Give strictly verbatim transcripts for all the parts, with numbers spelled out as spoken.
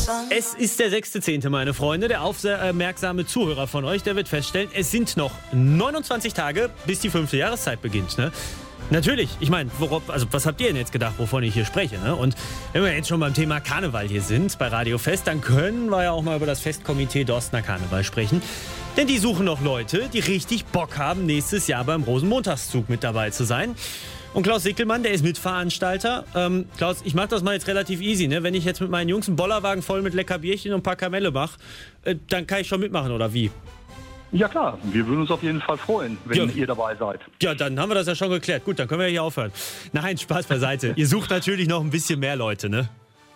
Es ist der sechste zehnte, meine Freunde. Der aufmerksame Zuhörer von euch, der wird feststellen, es sind noch neunundzwanzig Tage, bis die fünfte Jahreszeit beginnt. Ne? Natürlich, ich meine, also was habt ihr denn jetzt gedacht, wovon ich hier spreche? Ne? Und wenn wir jetzt schon beim Thema Karneval hier sind, bei Radio Fest, dann können wir ja auch mal über das Festkomitee Dorstener Karneval sprechen. Denn die suchen noch Leute, die richtig Bock haben, nächstes Jahr beim Rosenmontagszug mit dabei zu sein. Und Klaus Sickelmann, der ist Mitveranstalter. Ähm, Klaus, ich mache das mal jetzt relativ easy. Ne? Wenn ich jetzt mit meinen Jungs einen Bollerwagen voll mit lecker Bierchen und ein paar Kamelle mache, äh, dann kann ich schon mitmachen, oder wie? Ja klar, wir würden uns auf jeden Fall freuen, wenn ja. ihr dabei seid. Ja, dann haben wir das ja schon geklärt. Gut, dann können wir ja hier aufhören. Nein, Spaß beiseite. Ihr sucht natürlich noch ein bisschen mehr Leute, ne?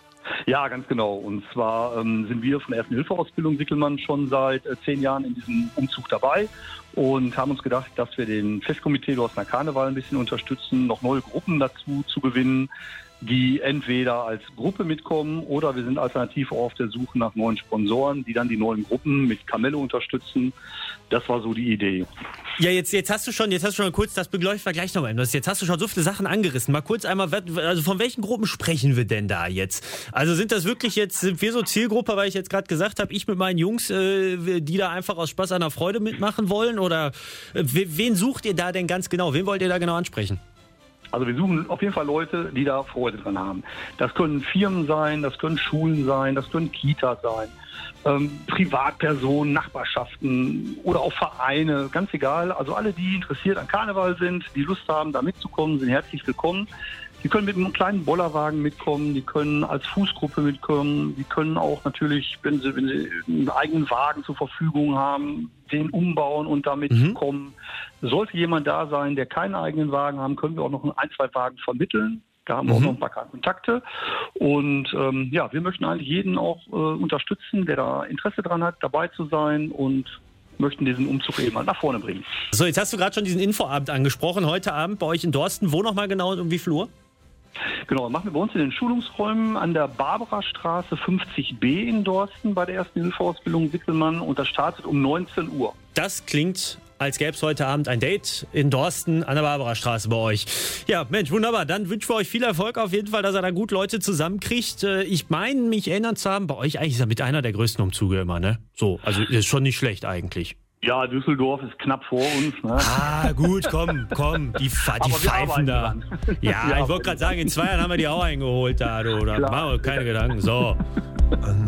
Ja, ganz genau. Und zwar ähm, sind wir von der Ersten-Hilfe-Ausbildung Sickelmann schon seit äh, zehn Jahren in diesem Umzug dabei und haben uns gedacht, dass wir den Festkomitee Dorstener Karneval ein bisschen unterstützen, noch neue Gruppen dazu zu gewinnen, die entweder als Gruppe mitkommen oder wir sind alternativ auch auf der Suche nach neuen Sponsoren, die dann die neuen Gruppen mit Kamelle unterstützen. Das war so die Idee. Ja, jetzt, jetzt hast du schon, jetzt hast du schon kurz, das beleuchten wir gleich nochmal. Jetzt hast du schon so viele Sachen angerissen. Mal kurz einmal, also von welchen Gruppen sprechen wir denn da jetzt? Also sind das wirklich jetzt, sind wir so Zielgruppe, weil ich jetzt gerade gesagt habe, ich mit meinen Jungs, äh, die da einfach aus Spaß an der Freude mitmachen wollen? Oder äh, wen sucht ihr da denn ganz genau? Wen wollt ihr da genau ansprechen? Also wir suchen auf jeden Fall Leute, die da Freude dran haben. Das können Firmen sein, das können Schulen sein, das können Kitas sein, ähm, Privatpersonen, Nachbarschaften oder auch Vereine, ganz egal. Also alle, die interessiert an Karneval sind, die Lust haben, da mitzukommen, sind herzlich willkommen. Die können mit einem kleinen Bollerwagen mitkommen, die können als Fußgruppe mitkommen, die können auch natürlich, wenn sie, wenn sie einen eigenen Wagen zur Verfügung haben, den umbauen und damit mhm. kommen. Sollte jemand da sein, der keinen eigenen Wagen haben, können wir auch noch ein, zwei Wagen vermitteln. Da haben wir mhm. auch noch ein paar Kontakte. Und ähm, ja, wir möchten eigentlich jeden auch äh, unterstützen, der da Interesse dran hat, dabei zu sein und möchten diesen Umzug eben mal nach vorne bringen. So, jetzt hast du gerade schon diesen Infoabend angesprochen, heute Abend bei euch in Dorsten. Wo nochmal genau und um wie viel Uhr? Genau, machen wir bei uns in den Schulungsräumen an der Barbarastraße fünfzig b in Dorsten bei der Ersten-Hilfe-Ausbildung Sickelmann und das startet um neunzehn Uhr. Das klingt, als gäbe es heute Abend ein Date in Dorsten an der Barbarastraße bei euch. Ja, Mensch, wunderbar. Dann wünschen wir euch viel Erfolg auf jeden Fall, dass ihr da gut Leute zusammenkriegt. Ich meine, mich erinnern zu haben, bei euch eigentlich ist er mit einer der größten Umzüge immer, ne? So, also ist schon nicht schlecht eigentlich. Ja, Düsseldorf ist knapp vor uns. Ne? Ah, gut, komm, komm, die, die pfeifen da. Ja, ja, ich wollte gerade sagen, in zwei Jahren haben wir die auch eingeholt da, du. Da machen wir keine Gedanken. So.